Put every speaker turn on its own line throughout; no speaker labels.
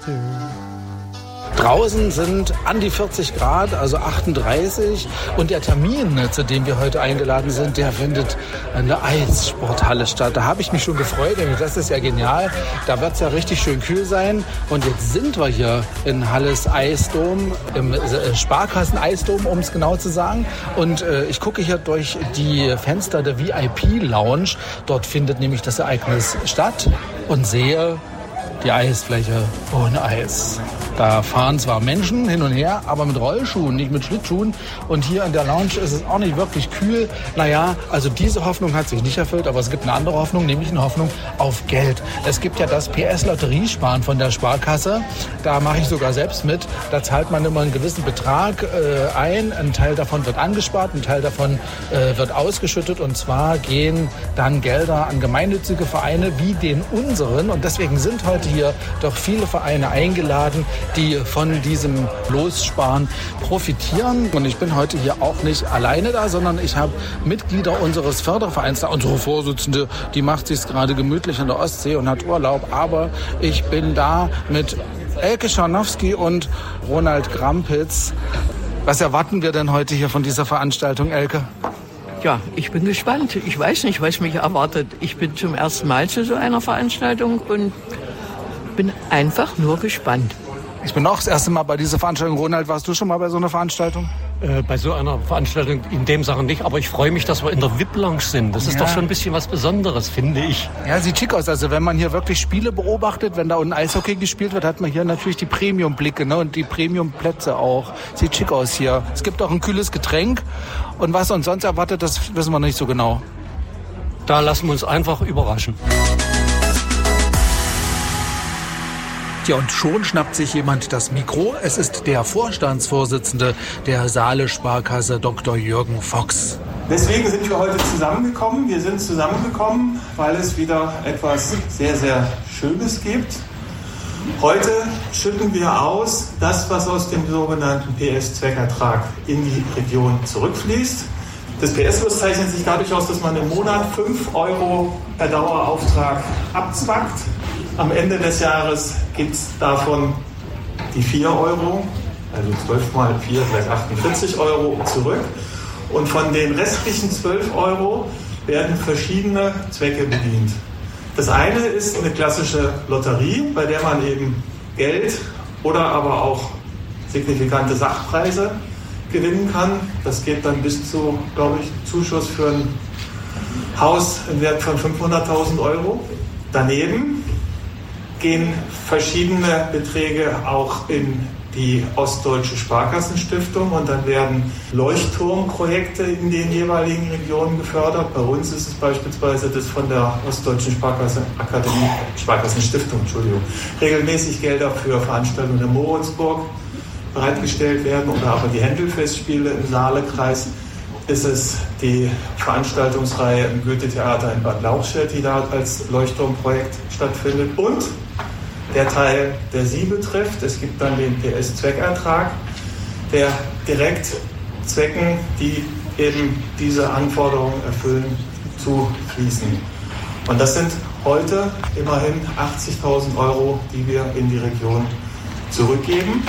Draußen sind an die 40 Grad, also 38. Und der Termin, zu dem wir heute eingeladen sind, der findet in der Eissporthalle statt. Da habe ich mich schon gefreut, denn das ist ja genial. Da wird es ja richtig schön kühl sein. Und jetzt sind wir hier in Halles Eisdom, im Sparkassen-Eisdom, um es genau zu sagen. Und ich gucke hier durch die Fenster der VIP-Lounge. Dort findet nämlich das Ereignis statt und sehe die Eisfläche ohne Eis. Da fahren zwar Menschen hin und her, aber mit Rollschuhen, nicht mit Schlittschuhen. Und hier in der Lounge ist es auch nicht wirklich kühl. Naja, also diese Hoffnung hat sich nicht erfüllt, aber es gibt eine andere Hoffnung, nämlich eine Hoffnung auf Geld. Es gibt ja das PS-Lotteriesparen von der Sparkasse. Da mache ich sogar selbst mit. Da zahlt man immer einen gewissen Betrag ein. Ein Teil davon wird angespart, ein Teil davon wird ausgeschüttet. Und zwar gehen dann Gelder an gemeinnützige Vereine wie den unseren. Und deswegen sind heute hier doch viele Vereine eingeladen, die von diesem Lossparen profitieren. Und ich bin heute hier auch nicht alleine da, sondern ich habe Mitglieder unseres Fördervereins da. Unsere Vorsitzende, die macht sich gerade gemütlich an der Ostsee und hat Urlaub. Aber ich bin da mit Elke Scharnowski und Ronald Grampitz. Was erwarten wir denn heute hier von dieser Veranstaltung, Elke?
Ja, ich bin gespannt. Ich weiß nicht, was mich erwartet. Ich bin zum ersten Mal zu so einer Veranstaltung und bin einfach nur gespannt.
Ich bin auch das erste Mal bei dieser Veranstaltung. Ronald, warst du schon mal bei so einer Veranstaltung?
Bei so einer Veranstaltung in dem Sachen nicht, aber ich freue mich, dass wir in der VIP-Lounge sind. Das ist doch schon ein bisschen was Besonderes, finde ich.
Ja, sieht schick aus. Also wenn man hier wirklich Spiele beobachtet, wenn da unten Eishockey gespielt wird, hat man hier natürlich die Premium-Blicke, ne? Und die Premium-Plätze auch. Sieht schick aus hier. Es gibt auch ein kühles Getränk. Und was uns sonst erwartet, das wissen wir nicht so genau.
Da lassen wir uns einfach überraschen.
Ja, und schon schnappt sich jemand das Mikro. Es ist der Vorstandsvorsitzende der Saale Sparkasse, Dr. Jürgen Fox.
Deswegen sind wir heute zusammengekommen. Wir sind zusammengekommen, weil es wieder etwas sehr, sehr Schönes gibt. Heute schütten wir aus das, was aus dem sogenannten PS-Zweckertrag in die Region zurückfließt. Das PS-Los zeichnet sich dadurch aus, dass man im Monat 5 € per Dauerauftrag abzwackt. Am Ende des Jahres gibt es davon die 4 €, also 12 mal 4, das heißt 48 € zurück. Und von den restlichen 12 € werden verschiedene Zwecke bedient. Das eine ist eine klassische Lotterie, bei der man eben Geld oder aber auch signifikante Sachpreise gewinnen kann. Das geht dann bis zu, glaube ich, Zuschuss für ein Haus im Wert von 500.000 €. Daneben gehen verschiedene Beträge auch in die Ostdeutsche Sparkassenstiftung und dann werden Leuchtturmprojekte in den jeweiligen Regionen gefördert. Bei uns ist es beispielsweise das von der Ostdeutschen Sparkassenstiftung, regelmäßig Gelder für Veranstaltungen in Moritzburg bereitgestellt werden oder aber die Händelfestspiele im Saalekreis. Ist es die Veranstaltungsreihe im Goethe-Theater in Bad Lauchstädt, die da als Leuchtturmprojekt stattfindet. Und der Teil, der Sie betrifft, es gibt dann den PS-Zweckertrag, der direkt Zwecken, die eben diese Anforderungen erfüllen, zufließen. Und das sind heute immerhin 80.000 €, die wir in die Region zurückgeben.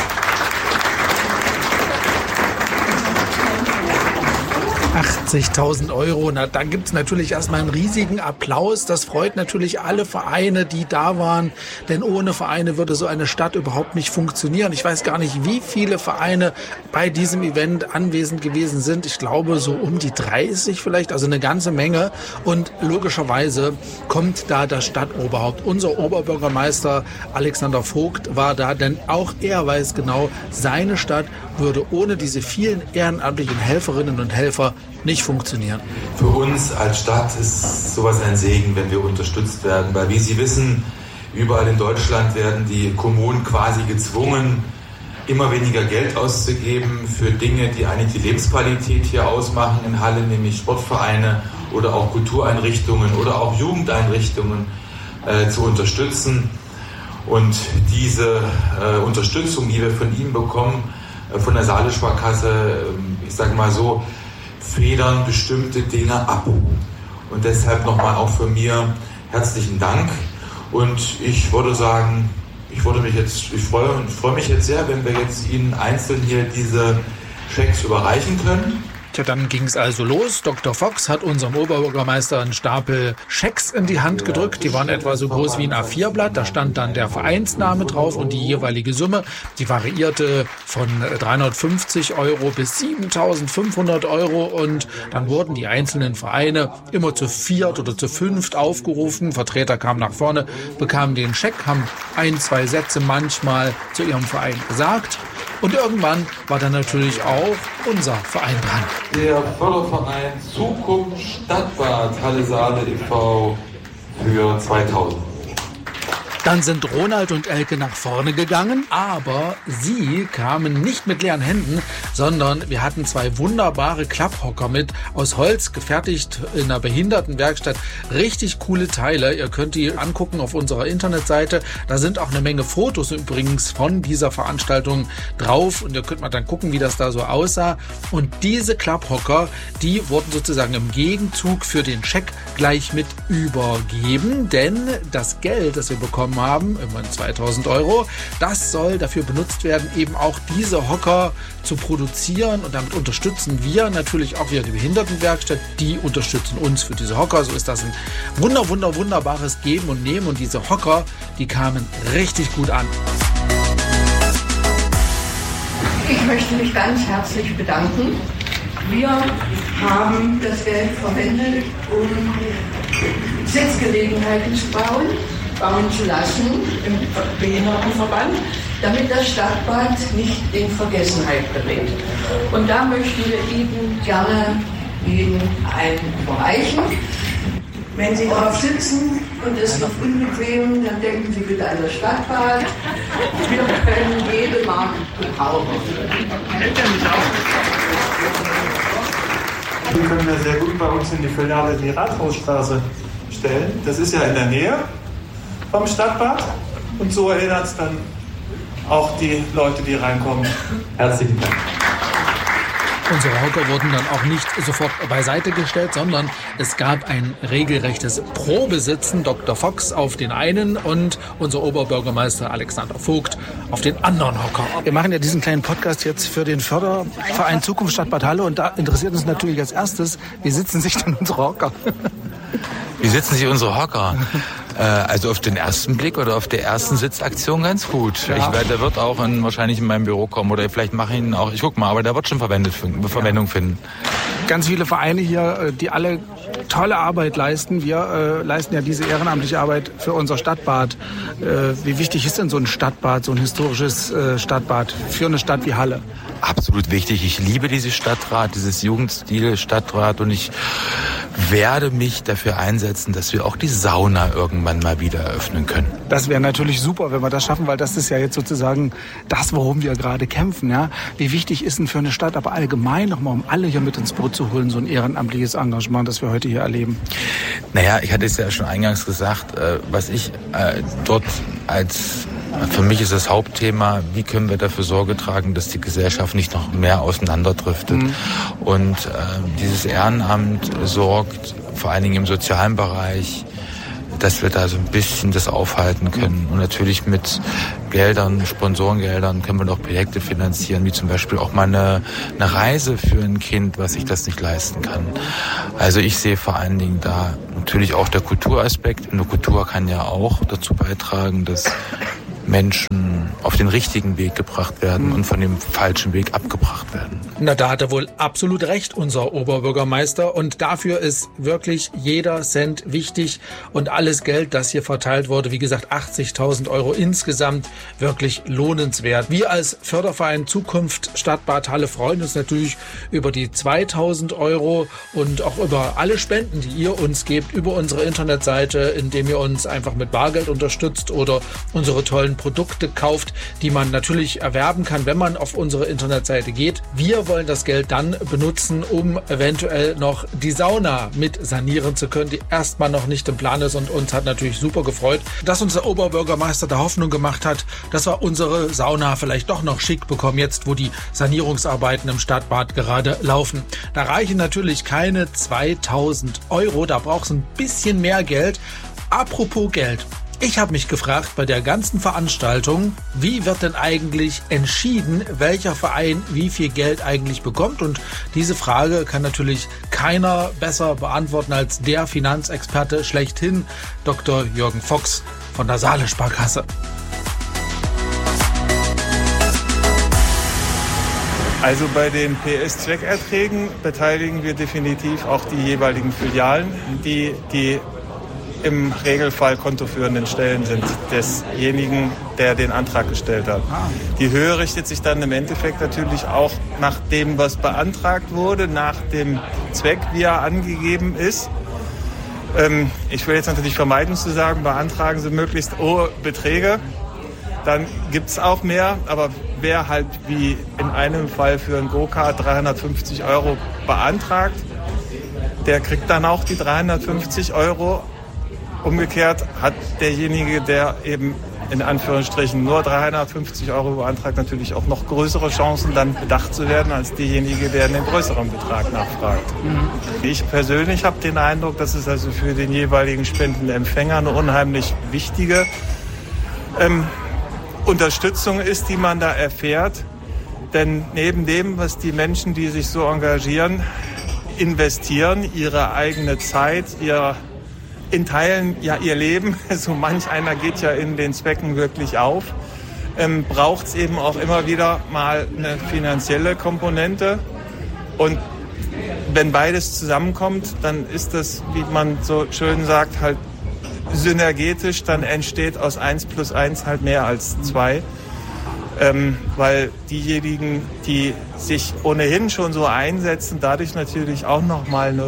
80.000 €. Na, da gibt's natürlich erstmal einen riesigen Applaus. Das freut natürlich alle Vereine, die da waren. Denn ohne Vereine würde so eine Stadt überhaupt nicht funktionieren. Ich weiß gar nicht, wie viele Vereine bei diesem Event anwesend gewesen sind. Ich glaube, so um die 30 vielleicht, also eine ganze Menge. Und logischerweise kommt da das Stadtoberhaupt. Unser Oberbürgermeister Alexander Vogt war da, denn auch er weiß genau, seine Stadt würde ohne diese vielen ehrenamtlichen Helferinnen und Helfer nicht funktionieren.
Für uns als Stadt ist sowas ein Segen, wenn wir unterstützt werden, weil wie Sie wissen, überall in Deutschland werden die Kommunen quasi gezwungen, immer weniger Geld auszugeben für Dinge, die eigentlich die Lebensqualität hier ausmachen in Halle, nämlich Sportvereine oder auch Kultureinrichtungen oder auch Jugendeinrichtungen zu unterstützen. Und diese Unterstützung, die wir von ihm bekommen, von der Saale Sparkasse, ich sage mal so, federn bestimmte Dinge ab. Und deshalb nochmal auch von mir herzlichen Dank. Und ich würde sagen, ich freue mich jetzt sehr, wenn wir jetzt Ihnen einzeln hier diese Schecks überreichen können.
Tja, dann ging es also los. Dr. Fox hat unserem Oberbürgermeister einen Stapel Schecks in die Hand gedrückt. Die waren etwa so groß wie ein A4-Blatt. Da stand dann der Vereinsname drauf und die jeweilige Summe. Die variierte von 350 € bis 7.500 €. Und dann wurden die einzelnen Vereine immer zu viert oder zu fünft aufgerufen. Vertreter kamen nach vorne, bekamen den Scheck, haben 1, 2 Sätze manchmal zu ihrem Verein gesagt. Und irgendwann war dann natürlich auch unser Verein dran.
Der Förderverein Zukunft Stadtbad Halle Saale e.V. für 2000.
Dann sind Ronald und Elke nach vorne gegangen, aber sie kamen nicht mit leeren Händen, sondern wir hatten 2 wunderbare Klapphocker mit, aus Holz gefertigt in einer Behindertenwerkstatt. Richtig coole Teile, ihr könnt die angucken auf unserer Internetseite. Da sind auch eine Menge Fotos übrigens von dieser Veranstaltung drauf und ihr könnt mal dann gucken, wie das da so aussah. Und diese Klapphocker, die wurden sozusagen im Gegenzug für den Scheck gleich mit übergeben, denn das Geld, das wir bekommen haben, immerhin 2.000 €, das soll dafür benutzt werden, eben auch diese Hocker zu produzieren und damit unterstützen wir natürlich auch wieder die Behindertenwerkstatt, die unterstützen uns für diese Hocker. So ist das ein wunderbares Geben und Nehmen und diese Hocker, die kamen richtig gut an.
Ich möchte mich ganz herzlich bedanken. Wir haben das Geld verwendet, um Sitzgelegenheiten zu bauen zu lassen im Behindertenverband, damit das Stadtbad nicht in Vergessenheit gerät. Und da möchten wir Ihnen gerne jeden einen überreichen. Wenn Sie drauf sitzen und es wird unbequem, dann denken Sie bitte an das Stadtbad. Wir können jede Mark gebrauchen.
Die können wir sehr gut bei uns in die Filiale die Rathausstraße stellen. Das ist ja in der Nähe vom Stadtbad und so erinnert es dann auch die Leute, die reinkommen.
Herzlichen Dank.
Unsere Hocker wurden dann auch nicht sofort beiseite gestellt, sondern es gab ein regelrechtes Probesitzen. Dr. Fox auf den einen und unser Oberbürgermeister Alexander Vogt auf den anderen Hocker. Wir machen ja diesen kleinen Podcast jetzt für den Förderverein Zukunft Stadtbad Halle und da interessiert uns natürlich als erstes, wie sitzen sich denn unsere Hocker?
Wie sitzen sich unsere Hocker? Also auf den ersten Blick oder auf der ersten Sitzaktion ganz gut. Ja. Der wird auch wahrscheinlich in meinem Büro kommen oder vielleicht mache ich ihn auch, ich guck mal, aber der wird schon Verwendung finden.
Ganz viele Vereine hier, die alle tolle Arbeit leisten. Wir leisten ja diese ehrenamtliche Arbeit für unser Stadtbad. Wie wichtig ist denn so ein Stadtbad, so ein historisches Stadtbad für eine Stadt wie Halle?
Absolut wichtig. Ich liebe dieses Stadtrat, dieses Jugendstil-Stadtrat und ich werde mich dafür einsetzen, dass wir auch die Sauna irgendwann mal wieder eröffnen können.
Das wäre natürlich super, wenn wir das schaffen, weil das ist ja jetzt sozusagen das, worum wir gerade kämpfen. Ja? Wie wichtig ist denn für eine Stadt, aber allgemein nochmal, um alle hier mit ins Boot zu holen, so ein ehrenamtliches Engagement, das wir heute hier erleben?
Naja, ich hatte es ja schon eingangs gesagt, was ich dort für mich ist das Hauptthema, wie können wir dafür Sorge tragen, dass die Gesellschaft nicht noch mehr auseinanderdriftet. Und dieses Ehrenamt sorgt vor allen Dingen im sozialen Bereich, dass wir da so ein bisschen das aufhalten können. Und natürlich mit Geldern, Sponsorengeldern können wir noch Projekte finanzieren, wie zum Beispiel auch mal eine Reise für ein Kind, was sich das nicht leisten kann. Also ich sehe vor allen Dingen da natürlich auch der Kulturaspekt. Und die Kultur kann ja auch dazu beitragen, dass Menschen auf den richtigen Weg gebracht werden und von dem falschen Weg abgebracht werden.
Na, da hat er wohl absolut recht, unser Oberbürgermeister. Und dafür ist wirklich jeder Cent wichtig und alles Geld, das hier verteilt wurde, wie gesagt 80.000 € insgesamt, wirklich lohnenswert. Wir als Förderverein Zukunft Stadtbad Halle freuen uns natürlich über die 2.000 € und auch über alle Spenden, die ihr uns gebt, über unsere Internetseite, indem ihr uns einfach mit Bargeld unterstützt oder unsere tollen Produkte kauft, die man natürlich erwerben kann, wenn man auf unsere Internetseite geht. Wir wollen das Geld dann benutzen, um eventuell noch die Sauna mit sanieren zu können, die erstmal noch nicht im Plan ist und uns hat natürlich super gefreut, dass uns der Oberbürgermeister da Hoffnung gemacht hat, dass wir unsere Sauna vielleicht doch noch schick bekommen, jetzt wo die Sanierungsarbeiten im Stadtbad gerade laufen. Da reichen natürlich keine 2.000 €, da braucht es ein bisschen mehr Geld. Apropos Geld. Ich habe mich gefragt bei der ganzen Veranstaltung, wie wird denn eigentlich entschieden, welcher Verein wie viel Geld eigentlich bekommt? Und diese Frage kann natürlich keiner besser beantworten als der Finanzexperte schlechthin, Dr. Jürgen Fox von der Saale Sparkasse.
Also bei den PS-Zweckerträgen beteiligen wir definitiv auch die jeweiligen Filialen, die im Regelfall kontoführenden Stellen sind desjenigen, der den Antrag gestellt hat. Die Höhe richtet sich dann im Endeffekt natürlich auch nach dem, was beantragt wurde, nach dem Zweck, wie er angegeben ist. Ich will jetzt natürlich vermeiden zu sagen, beantragen Sie möglichst hohe Beträge. Dann gibt es auch mehr, aber wer halt wie in einem Fall für ein Go-Kart 350 € beantragt, der kriegt dann auch die 350 €. Umgekehrt hat derjenige, der eben in Anführungsstrichen nur 350 € beantragt, natürlich auch noch größere Chancen, dann bedacht zu werden, als derjenige, der einen größeren Betrag nachfragt. Ich persönlich habe den Eindruck, dass es also für den jeweiligen Spendenempfänger eine unheimlich wichtige Unterstützung ist, die man da erfährt. Denn neben dem, was die Menschen, die sich so engagieren, investieren, ihre eigene Zeit, in Teilen ja ihr Leben, so manch einer geht ja in den Zwecken wirklich auf, braucht es eben auch immer wieder mal eine finanzielle Komponente. Und wenn beides zusammenkommt, dann ist das, wie man so schön sagt, halt synergetisch, dann entsteht aus 1 + 1 halt mehr als 2. Weil diejenigen, die sich ohnehin schon so einsetzen, dadurch natürlich auch nochmal eine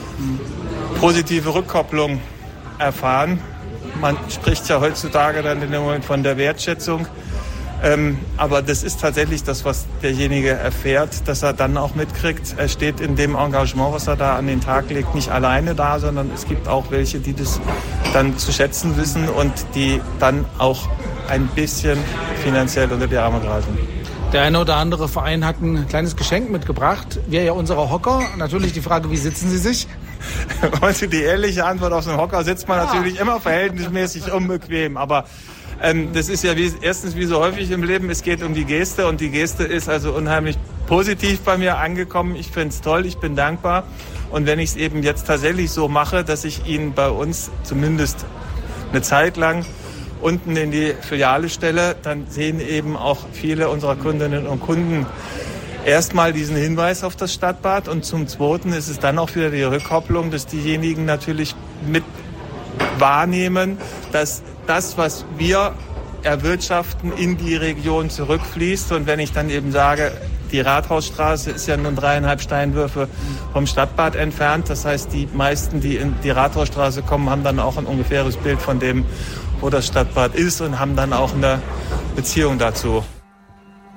positive Rückkopplung erfahren. Man spricht ja heutzutage dann in dem Moment von der Wertschätzung. Aber das ist tatsächlich das, was derjenige erfährt, dass er dann auch mitkriegt. Er steht in dem Engagement, was er da an den Tag legt, nicht alleine da, sondern es gibt auch welche, die das dann zu schätzen wissen und die dann auch ein bisschen finanziell unter die Arme greifen.
Der eine oder andere Verein hat ein kleines Geschenk mitgebracht. Wir ja unsere Hocker. Natürlich die Frage, wie sitzen Sie sich?
Also die ehrliche Antwort: auf so einem Hocker sitzt man natürlich immer verhältnismäßig unbequem. Aber das ist ja erstens wie so häufig im Leben, es geht um die Geste. Und die Geste ist also unheimlich positiv bei mir angekommen. Ich finde es toll, ich bin dankbar. Und wenn ich es eben jetzt tatsächlich so mache, dass ich Ihnen bei uns zumindest eine Zeit lang unten in die Filiale stelle, dann sehen eben auch viele unserer Kundinnen und Kunden erstmal diesen Hinweis auf das Stadtbad und zum Zweiten ist es dann auch wieder die Rückkopplung, dass diejenigen natürlich mit wahrnehmen, dass das, was wir erwirtschaften, in die Region zurückfließt. Und wenn ich dann eben sage, die Rathausstraße ist ja nun 3,5 Steinwürfe vom Stadtbad entfernt. Das heißt, die meisten, die in die Rathausstraße kommen, haben dann auch ein ungefähres Bild von dem, wo das Stadtbad ist und haben dann auch eine Beziehung dazu.